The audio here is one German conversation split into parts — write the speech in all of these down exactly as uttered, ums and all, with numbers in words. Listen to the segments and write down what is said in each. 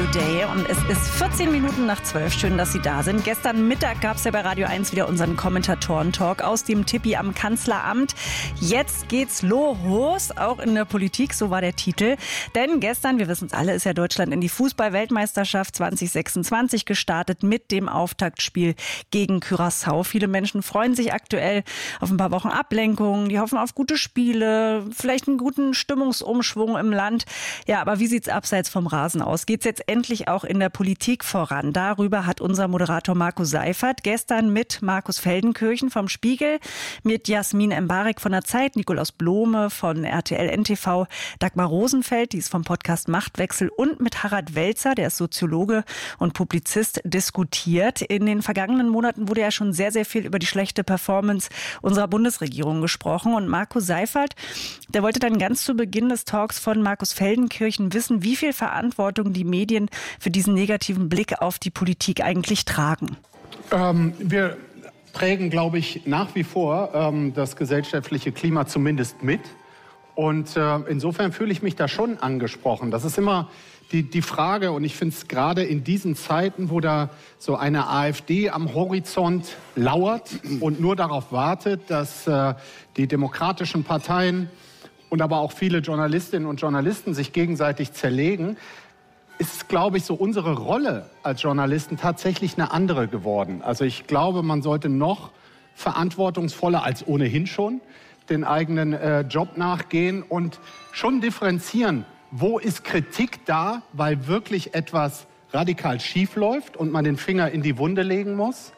Radio Day und es ist vierzehn Minuten nach zwölf. Schön, dass Sie da sind. Gestern Mittag gab es ja bei Radio eins wieder unseren Kommentatoren-Talk aus dem Tippi am Kanzleramt. Jetzt geht's los, auch in der Politik, so war der Titel. Denn gestern, wir wissen es alle, ist ja Deutschland in die Fußball-Weltmeisterschaft zwanzig sechsundzwanzig gestartet mit dem Auftaktspiel gegen Curaçao. Viele Menschen freuen sich aktuell auf ein paar Wochen Ablenkung, die hoffen auf gute Spiele, vielleicht einen guten Stimmungsumschwung im Land. Ja, aber wie sieht's abseits vom Rasen aus? Geht's jetzt endlich auch in der Politik voran? Darüber hat unser Moderator Markus Seifert gestern mit Markus Feldenkirchen vom Spiegel, mit Jasmin Embarek von der Zeit, Nikolaus Blome von R T L N T V, Dagmar Rosenfeld, die ist vom Podcast Machtwechsel, und mit Harald Welzer, der ist Soziologe und Publizist, diskutiert. In den vergangenen Monaten wurde ja schon sehr, sehr viel über die schlechte Performance unserer Bundesregierung gesprochen. Und Markus Seifert, der wollte dann ganz zu Beginn des Talks von Markus Feldenkirchen wissen, wie viel Verantwortung die Medien für diesen negativen Blick auf die Politik eigentlich tragen. Ähm, wir prägen, glaube ich, nach wie vor ähm, das gesellschaftliche Klima zumindest mit. Und äh, insofern fühle ich mich da schon angesprochen. Das ist immer die, die Frage, und ich finde es gerade in diesen Zeiten, wo da so eine AfD am Horizont lauert und nur darauf wartet, dass äh, die demokratischen Parteien und aber auch viele Journalistinnen und Journalisten sich gegenseitig zerlegen, ist, glaube ich, so unsere Rolle als Journalisten tatsächlich eine andere geworden. Also ich glaube, man sollte noch verantwortungsvoller als ohnehin schon den eigenen äh, Job nachgehen und schon differenzieren, wo ist Kritik da, weil wirklich etwas radikal schief läuft und man den Finger in die Wunde legen muss.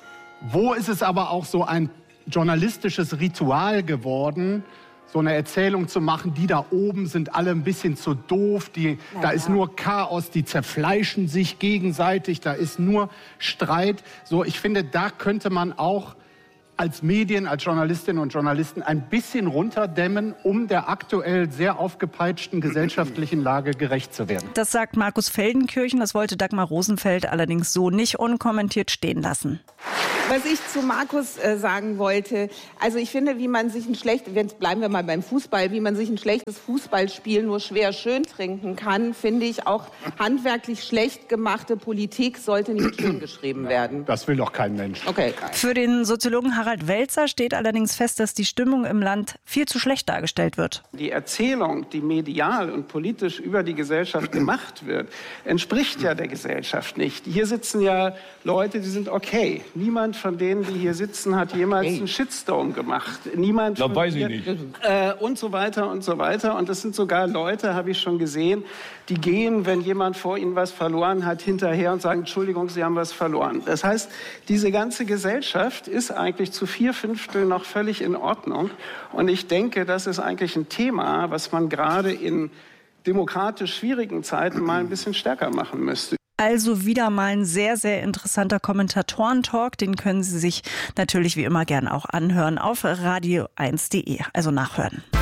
Wo ist es aber auch so ein journalistisches Ritual geworden, so eine Erzählung zu machen, die da oben sind alle ein bisschen zu doof, die, ja, da ist nur Chaos, die zerfleischen sich gegenseitig, da ist nur Streit. So, ich finde, da könnte man auch als Medien, als Journalistinnen und Journalisten ein bisschen runterdämmen, um der aktuell sehr aufgepeitschten gesellschaftlichen Lage gerecht zu werden. Das sagt Markus Feldenkirchen, das wollte Dagmar Rosenfeld allerdings so nicht unkommentiert stehen lassen. Was ich zu Markus äh, sagen wollte, also ich finde, wie man sich ein schlechtes, jetzt bleiben wir mal beim Fußball, wie man sich ein schlechtes Fußballspiel nur schwer schön trinken kann, finde ich auch handwerklich schlecht gemachte Politik sollte nicht schön geschrieben werden. Das will doch kein Mensch. Okay. Für den Soziologen Harald Welzer steht allerdings fest, dass die Stimmung im Land viel zu schlecht dargestellt wird. Die Erzählung, die medial und politisch über die Gesellschaft gemacht wird, entspricht ja der Gesellschaft nicht. Hier sitzen ja Leute, die sind okay. Niemand von denen, die hier sitzen, hat jemals hey. einen Shitstorm gemacht. Niemand. Das weiß ich nicht. Äh, und so weiter und so weiter. Und das sind sogar Leute, habe ich schon gesehen, die gehen, wenn jemand vor ihnen was verloren hat, hinterher und sagen, Entschuldigung, Sie haben was verloren. Das heißt, diese ganze Gesellschaft ist eigentlich zu vier Fünftel noch völlig in Ordnung. Und ich denke, das ist eigentlich ein Thema, was man gerade in demokratisch schwierigen Zeiten mal ein bisschen stärker machen müsste. Also wieder mal ein sehr, sehr interessanter Kommentatoren-Talk. Den können Sie sich natürlich wie immer gern auch anhören auf radio eins punkt de, also nachhören.